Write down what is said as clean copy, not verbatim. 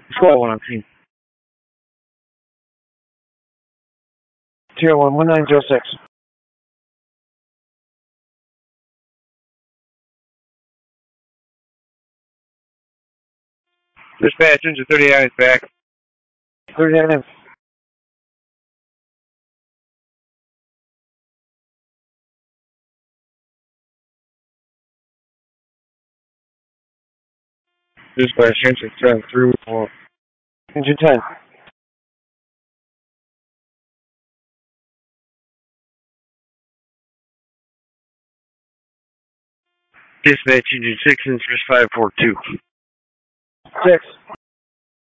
Squad 1 on scene. 201-1906. Dispatch, engine 39 is back. 39 in. Dispatch, engine 10 through. Engine 10. Dispatch, engine 6, interest 542. 6.